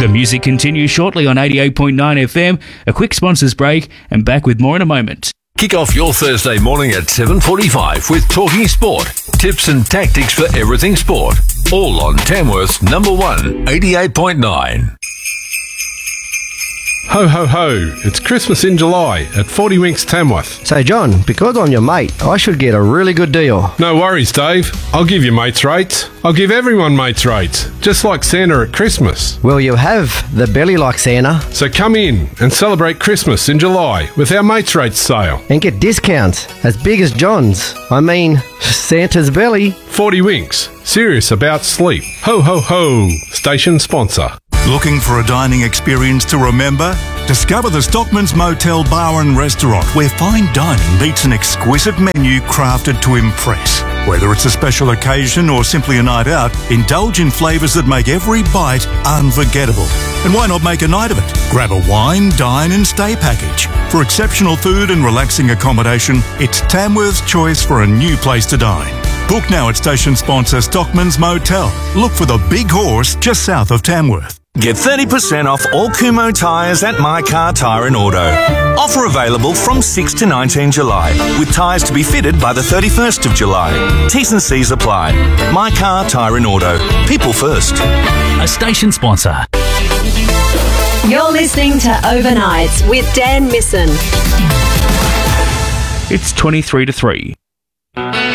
The music continues shortly on 88.9 FM. A quick sponsors break and back with more in a moment. Kick off your Thursday morning at 7:45 with Talking Sport. Tips and tactics for everything sport. All on Tamworth's number one, 88.9. Ho, ho, ho. It's Christmas in July at 40 Winks Tamworth. Say, John, because I'm your mate, I should get a really good deal. No worries, Dave. I'll give you mates rates. I'll give everyone mates rates, just like Santa at Christmas. Well, you have the belly like Santa. So come in and celebrate Christmas in July with our mates rates sale. And get discounts as big as John's. I mean, Santa's belly. 40 Winks. Serious about sleep. Ho, ho, ho. Station sponsor. Looking for a dining experience to remember? Discover the Stockman's Motel Bar and Restaurant, where fine dining meets an exquisite menu crafted to impress. Whether it's a special occasion or simply a night out, indulge in flavours that make every bite unforgettable. And why not make a night of it? Grab a wine, dine and stay package. For exceptional food and relaxing accommodation, it's Tamworth's choice for a new place to dine. Book now at station sponsor Stockman's Motel. Look for the Big Horse just south of Tamworth. Get 30% off all Kumho tyres at My Car Tyre and Auto. Offer available from 6 to 19 July, with tyres to be fitted by the 31st of July. T's and C's apply. My Car Tyre and Auto. People first. A station sponsor. You're listening to Overnights with Dan Misson. It's 23 to 3.